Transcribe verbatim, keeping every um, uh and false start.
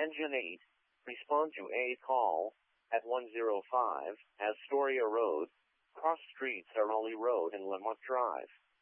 Engine eight, respond to a call at one zero five, Astoria Road, cross streets are Raleigh Road and Lamont Drive.